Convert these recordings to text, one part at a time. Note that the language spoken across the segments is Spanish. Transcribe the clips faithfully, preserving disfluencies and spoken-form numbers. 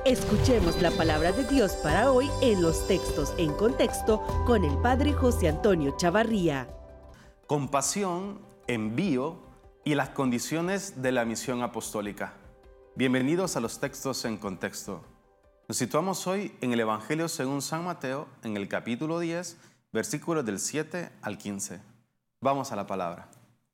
Escuchemos la palabra de Dios para hoy en los textos en contexto con el Padre José Antonio Chavarría. Compasión, envío y las condiciones de la misión apostólica. Bienvenidos a los textos en contexto. Nos situamos hoy en el Evangelio según San Mateo, en el capítulo diez, versículos del siete al quince. Vamos a la palabra.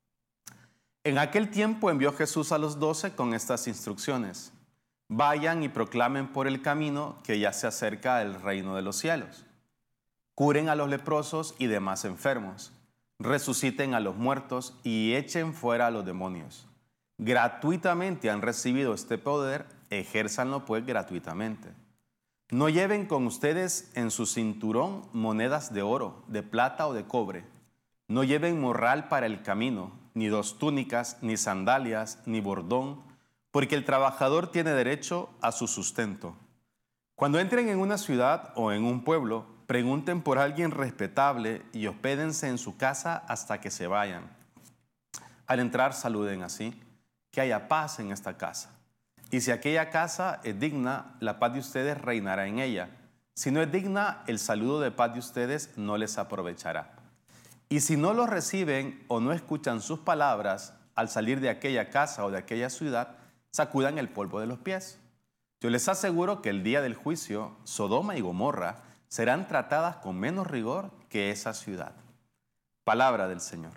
En aquel tiempo envió Jesús a los doce con estas instrucciones. Vayan y proclamen por el camino que ya se acerca el reino de los cielos. Curen a los leprosos y demás enfermos. Resuciten a los muertos y echen fuera a los demonios. Gratuitamente han recibido este poder, ejérzanlo pues gratuitamente. No lleven con ustedes en su cinturón monedas de oro, de plata o de cobre. No lleven morral para el camino, ni dos túnicas, ni sandalias, ni bordón, porque el trabajador tiene derecho a su sustento. Cuando entren en una ciudad o en un pueblo, pregunten por alguien respetable y hospédense en su casa hasta que se vayan. Al entrar saluden así, que haya paz en esta casa. Y si aquella casa es digna, la paz de ustedes reinará en ella. Si no es digna, el saludo de paz de ustedes no les aprovechará. Y si no los reciben o no escuchan sus palabras, al salir de aquella casa o de aquella ciudad, sacudan el polvo de los pies. Yo les aseguro que el día del juicio, Sodoma y Gomorra serán tratadas con menos rigor que esa ciudad. Palabra del Señor.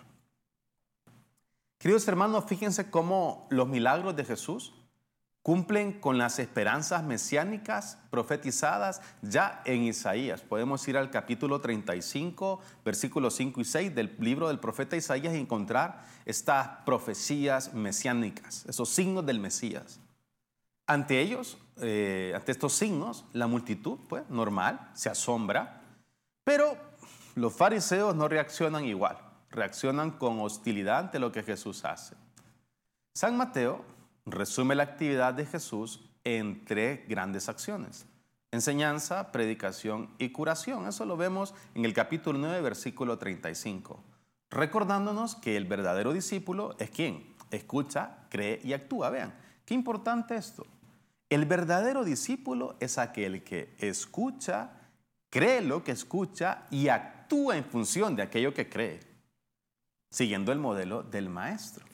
Queridos hermanos, fíjense cómo los milagros de Jesús cumplen con las esperanzas mesiánicas profetizadas ya en Isaías. Podemos ir al capítulo treinta y cinco, versículos cinco y seis del libro del profeta Isaías y encontrar estas profecías mesiánicas, esos signos del Mesías. Ante ellos, eh, ante estos signos, la multitud, pues, normal, se asombra, pero los fariseos no reaccionan igual, reaccionan con hostilidad ante lo que Jesús hace. San Mateo resume la actividad de Jesús en tres grandes acciones: enseñanza, predicación y curación. Eso lo vemos en el capítulo nueve, versículo treinta y cinco. Recordándonos que el verdadero discípulo es quien escucha, cree y actúa. Vean, qué importante esto. El verdadero discípulo es aquel que escucha, cree lo que escucha y actúa en función de aquello que cree, siguiendo el modelo del maestro.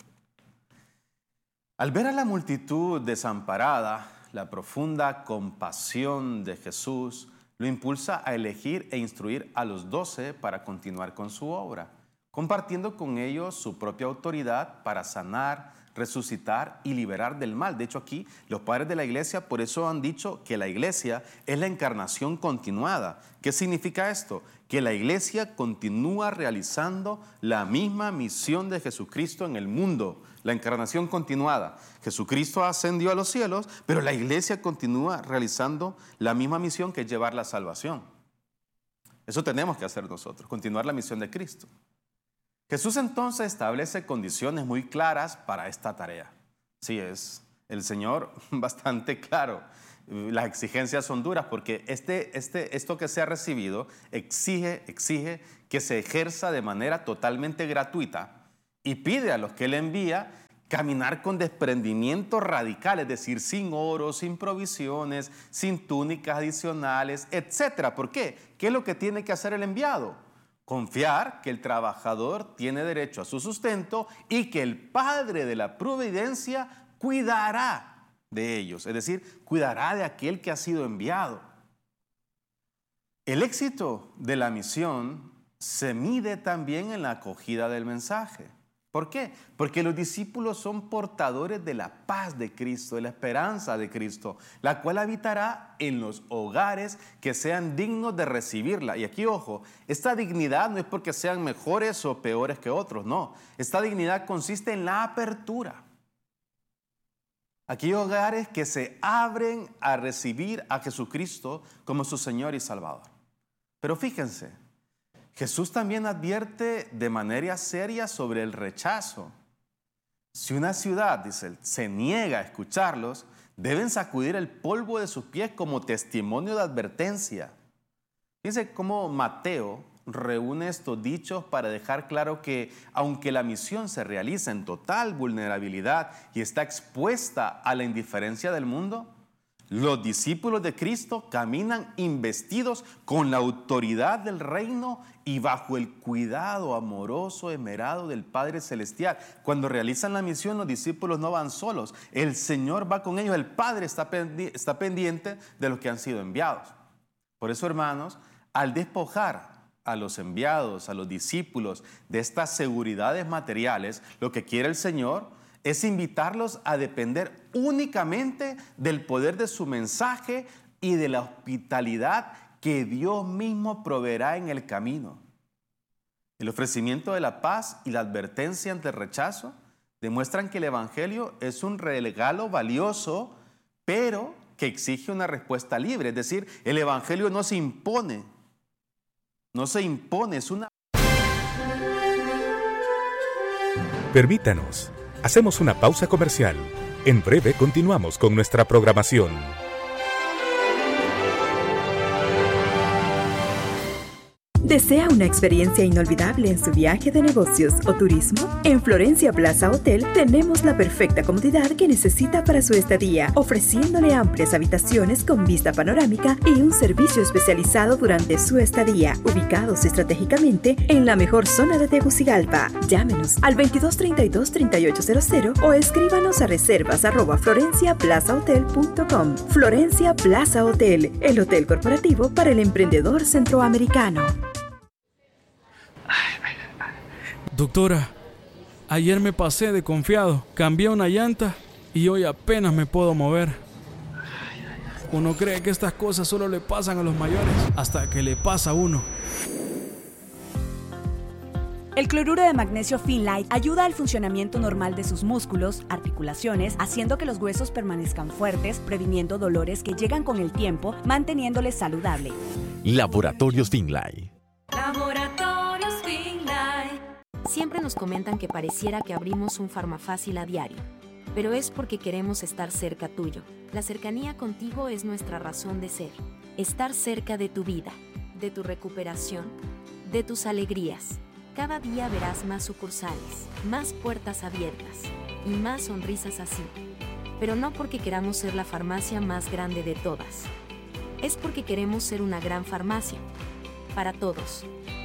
Al ver a la multitud desamparada, la profunda compasión de Jesús lo impulsa a elegir e instruir a los doce para continuar con su obra, compartiendo con ellos su propia autoridad para sanar, resucitar y liberar del mal. De hecho, aquí los padres de la iglesia por eso han dicho que la iglesia es la encarnación continuada. ¿Qué significa esto? Que la iglesia continúa realizando la misma misión de Jesucristo en el mundo. La encarnación continuada. Jesucristo ascendió a los cielos, pero la iglesia continúa realizando la misma misión, que es llevar la salvación. Eso tenemos que hacer nosotros, continuar la misión de Cristo. Jesús entonces establece condiciones muy claras para esta tarea. Sí, es el Señor bastante claro. Las exigencias son duras porque este, este, esto que se ha recibido exige, exige que se ejerza de manera totalmente gratuita y pide a los que Él envía caminar con desprendimiento radical, es decir, sin oro, sin provisiones, sin túnicas adicionales, etcétera. ¿Por qué? ¿Qué es lo que tiene que hacer el enviado? Confiar que el trabajador tiene derecho a su sustento y que el Padre de la providencia cuidará de ellos, es decir, cuidará de aquel que ha sido enviado. El éxito de la misión se mide también en la acogida del mensaje. ¿Por qué? Porque los discípulos son portadores de la paz de Cristo, de la esperanza de Cristo, la cual habitará en los hogares que sean dignos de recibirla. Y aquí, ojo, esta dignidad no es porque sean mejores o peores que otros, no. Esta dignidad consiste en la apertura. Aquellos hogares que se abren a recibir a Jesucristo como su Señor y Salvador. Pero fíjense, Jesús también advierte de manera seria sobre el rechazo. Si una ciudad, dice él, se niega a escucharlos, deben sacudir el polvo de sus pies como testimonio de advertencia. Fíjense cómo Mateo reúne estos dichos para dejar claro que, aunque la misión se realiza en total vulnerabilidad y está expuesta a la indiferencia del mundo, los discípulos de Cristo caminan investidos con la autoridad del reino y bajo el cuidado amoroso, esmerado del Padre Celestial. Cuando realizan la misión, los discípulos no van solos. El Señor va con ellos. El Padre está pendiente, está pendiente de los que han sido enviados. Por eso, hermanos, al despojar a los enviados, a los discípulos de estas seguridades materiales, lo que quiere el Señor es invitarlos a depender únicamente del poder de su mensaje y de la hospitalidad que Dios mismo proveerá en el camino. El ofrecimiento de la paz y la advertencia ante el rechazo demuestran que el Evangelio es un regalo valioso, pero que exige una respuesta libre. Es decir, el Evangelio no se impone, no se impone, es una... Permítanos. Hacemos una pausa comercial. En breve continuamos con nuestra programación. ¿Desea una experiencia inolvidable en su viaje de negocios o turismo? En Florencia Plaza Hotel tenemos la perfecta comodidad que necesita para su estadía, ofreciéndole amplias habitaciones con vista panorámica y un servicio especializado durante su estadía, ubicados estratégicamente en la mejor zona de Tegucigalpa. Llámenos al veintidós treinta y dos, treinta y ocho cero cero o escríbanos a reservas arroba florencia plaza hotel punto com. Florencia Plaza Hotel, el hotel corporativo para el emprendedor centroamericano. Doctora, ayer me pasé de confiado, cambié una llanta y hoy apenas me puedo mover. Uno cree que estas cosas solo le pasan a los mayores, hasta que le pasa a uno. El cloruro de magnesio Finlight ayuda al funcionamiento normal de sus músculos, articulaciones, haciendo que los huesos permanezcan fuertes, previniendo dolores que llegan con el tiempo, manteniéndoles saludable. Laboratorios Finlight. Laboratorios Finlight. Siempre nos comentan que pareciera que abrimos un Farmafácil a diario, pero es porque queremos estar cerca tuyo. La cercanía contigo es nuestra razón de ser. Estar cerca de tu vida, de tu recuperación, de tus alegrías. Cada día verás más sucursales, más puertas abiertas y más sonrisas así. Pero no porque queramos ser la farmacia más grande de todas. Es porque queremos ser una gran farmacia. Para todos.